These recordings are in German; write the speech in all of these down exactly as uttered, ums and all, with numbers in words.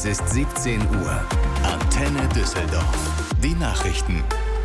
Es ist siebzehn Uhr. Antenne Düsseldorf. Die Nachrichten.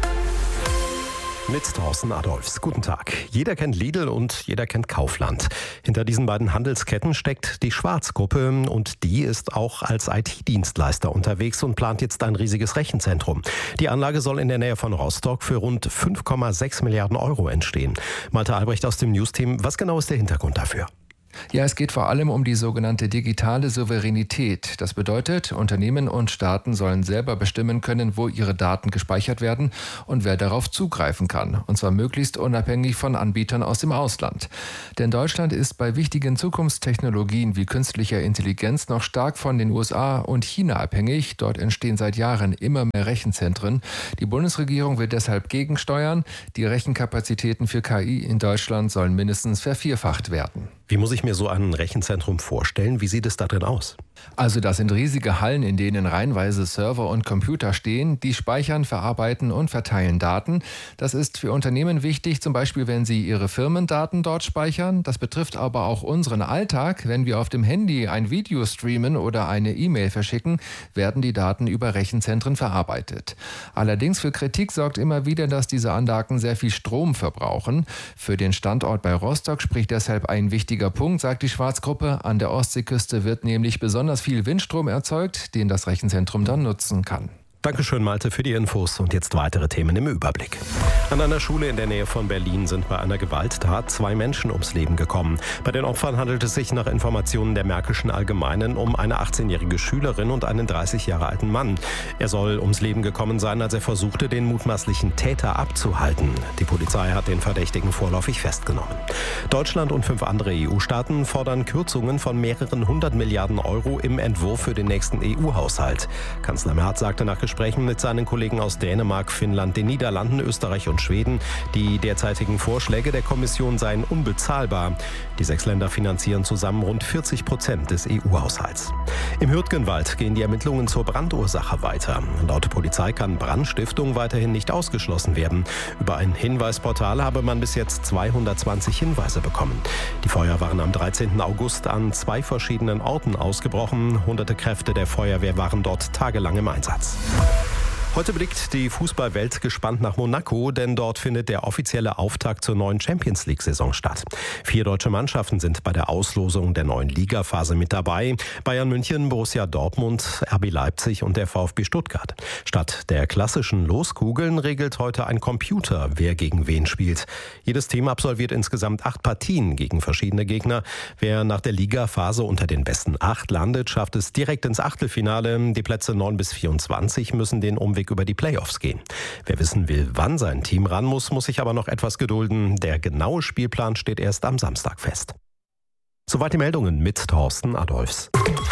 Mit Thorsten Adolfs. Guten Tag. Jeder kennt Lidl und jeder kennt Kaufland. Hinter diesen beiden Handelsketten steckt die Schwarz-Gruppe und die ist auch als I T-Dienstleister unterwegs und plant jetzt ein riesiges Rechenzentrum. Die Anlage soll in der Nähe von Rostock für rund fünf Komma sechs Milliarden Euro entstehen. Malte Albrecht aus dem News-Team. Was genau ist der Hintergrund dafür? Ja, es geht vor allem um die sogenannte digitale Souveränität. Das bedeutet, Unternehmen und Staaten sollen selber bestimmen können, wo ihre Daten gespeichert werden und wer darauf zugreifen kann. Und zwar möglichst unabhängig von Anbietern aus dem Ausland. Denn Deutschland ist bei wichtigen Zukunftstechnologien wie künstlicher Intelligenz noch stark von den U S A und China abhängig. Dort entstehen seit Jahren immer mehr Rechenzentren. Die Bundesregierung will deshalb gegensteuern. Die Rechenkapazitäten für K I in Deutschland sollen mindestens vervierfacht werden. Wie muss ich mir so ein Rechenzentrum vorstellen? Wie sieht es da drin aus? Also das sind riesige Hallen, in denen reihenweise Server und Computer stehen. Die speichern, verarbeiten und verteilen Daten. Das ist für Unternehmen wichtig, zum Beispiel wenn sie ihre Firmendaten dort speichern. Das betrifft aber auch unseren Alltag. Wenn wir auf dem Handy ein Video streamen oder eine E-Mail verschicken, werden die Daten über Rechenzentren verarbeitet. Allerdings für Kritik sorgt immer wieder, dass diese Anlagen sehr viel Strom verbrauchen. Für den Standort bei Rostock spricht deshalb ein wichtiger Punkt, sagt die Schwarz-Gruppe. An der Ostseeküste wird nämlich besonders viel Windstrom erzeugt, den das Rechenzentrum dann nutzen kann. Dankeschön, Malte, für die Infos. Und jetzt weitere Themen im Überblick. An einer Schule in der Nähe von Berlin sind bei einer Gewalttat zwei Menschen ums Leben gekommen. Bei den Opfern handelt es sich nach Informationen der Märkischen Allgemeinen um eine achtzehnjährige Schülerin und einen dreißig Jahre alten Mann. Er soll ums Leben gekommen sein, als er versuchte, den mutmaßlichen Täter abzuhalten. Die Polizei hat den Verdächtigen vorläufig festgenommen. Deutschland und fünf andere E U-Staaten fordern Kürzungen von mehreren hundert Milliarden Euro im Entwurf für den nächsten E U-Haushalt. Kanzler Merz sagte nach Gesprächen mit seinen Kollegen aus Dänemark, Finnland, den Niederlanden, Österreich und Schweden, die derzeitigen Vorschläge der Kommission seien unbezahlbar. Die sechs Länder finanzieren zusammen rund vierzig Prozent des E U-Haushalts. Im Hürtgenwald gehen die Ermittlungen zur Brandursache weiter. Laut Polizei kann Brandstiftung weiterhin nicht ausgeschlossen werden. Über ein Hinweisportal habe man bis jetzt zweihundertzwanzig Hinweise bekommen. Die Feuer waren am dreizehnten August an zwei verschiedenen Orten ausgebrochen. Hunderte Kräfte der Feuerwehr waren dort tagelang im Einsatz. Heute blickt die Fußballwelt gespannt nach Monaco, denn dort findet der offizielle Auftakt zur neuen Champions-League-Saison statt. Vier deutsche Mannschaften sind bei der Auslosung der neuen Ligaphase mit dabei. Bayern München, Borussia Dortmund, R B Leipzig und der VfB Stuttgart. Statt der klassischen Loskugeln regelt heute ein Computer, wer gegen wen spielt. Jedes Team absolviert insgesamt acht Partien gegen verschiedene Gegner. Wer nach der Ligaphase unter den besten acht landet, schafft es direkt ins Achtelfinale. Die Plätze neun bis vierundzwanzig müssen den Umweg über die Playoffs gehen. Wer wissen will, wann sein Team ran muss, muss sich aber noch etwas gedulden. Der genaue Spielplan steht erst am Samstag fest. Soweit die Meldungen mit Thorsten Adolfs.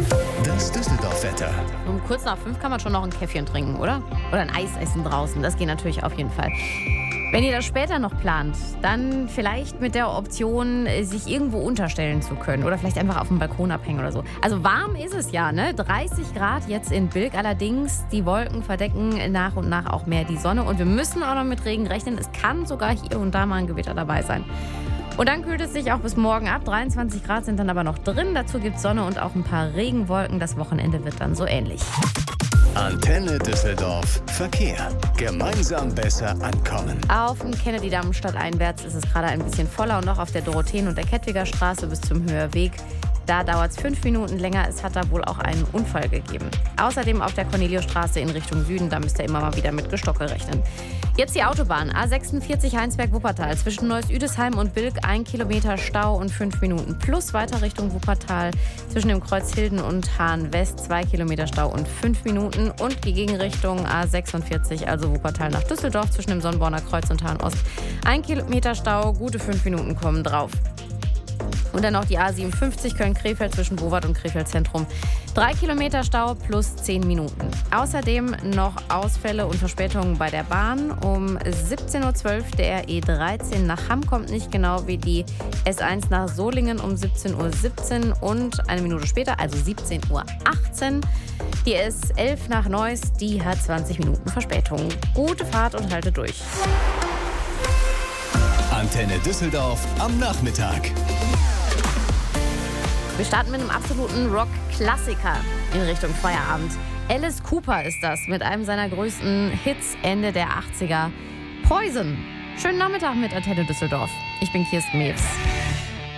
Das Düsseldorf-Wetter. Um kurz nach fünf kann man schon noch ein Käffchen trinken, oder? Oder ein Eis essen draußen. Das geht natürlich auf jeden Fall. Wenn ihr das später noch plant, dann vielleicht mit der Option, sich irgendwo unterstellen zu können oder vielleicht einfach auf dem Balkon abhängen oder so. Also warm ist es ja, ne? dreißig Grad jetzt in Bilk. Allerdings, die Wolken verdecken nach und nach auch mehr die Sonne. Und wir müssen auch noch mit Regen rechnen. Es kann sogar hier und da mal ein Gewitter dabei sein. Und dann kühlt es sich auch bis morgen ab. dreiundzwanzig Grad sind dann aber noch drin. Dazu gibt es Sonne und auch ein paar Regenwolken. Das Wochenende wird dann so ähnlich. Antenne Düsseldorf Verkehr. Gemeinsam besser ankommen. Auf dem Kennedy-Damm stadteinwärts ist es gerade ein bisschen voller und noch auf der Dorotheen- und der Kettwiger Straße bis zum Höherweg. Da dauert es fünf Minuten länger. Es hat da wohl auch einen Unfall gegeben. Außerdem auf der Corneliusstraße in Richtung Süden. Da müsst ihr immer mal wieder mit Gestocke rechnen. Jetzt die Autobahn. A sechsundvierzig Heinsberg-Wuppertal. Zwischen Neuss-Üdesheim und Bilk ein Kilometer Stau und fünf Minuten. Plus weiter Richtung Wuppertal. Zwischen dem Kreuz Hilden und Hahn-West zwei Kilometer Stau und fünf Minuten. Und die Gegenrichtung A sechsundvierzig, also Wuppertal nach Düsseldorf. Zwischen dem Sonnborner Kreuz und Hahn-Ost. Ein Kilometer Stau, gute fünf Minuten kommen drauf. Und dann noch die A siebenundfünfzig Köln-Krefeld zwischen Bowart und Krefeld Zentrum. Drei Kilometer Stau plus zehn Minuten. Außerdem noch Ausfälle und Verspätungen bei der Bahn. Um siebzehn Uhr zwölf der E dreizehn nach Hamm kommt nicht, genau wie die S eins nach Solingen um siebzehn Uhr siebzehn und eine Minute später, also siebzehn Uhr achtzehn. Die S elf nach Neuss, die hat zwanzig Minuten Verspätung. Gute Fahrt und halte durch. Antenne Düsseldorf am Nachmittag. Wir starten mit einem absoluten Rock-Klassiker in Richtung Feierabend. Alice Cooper ist das mit einem seiner größten Hits Ende der achtziger. Poison. Schönen Nachmittag mit Antenne Düsseldorf. Ich bin Kirsten Mewes.